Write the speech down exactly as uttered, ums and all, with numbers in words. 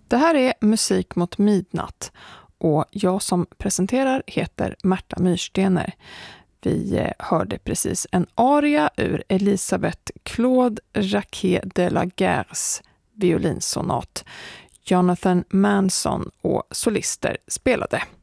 Det här är Musik mot midnatt och jag som presenterar heter Märta Myrstener. Vi hörde precis en aria ur Elisabeth Claude Jacquet de la Guerres violinsonat. Jonathan Manson och solister spelade.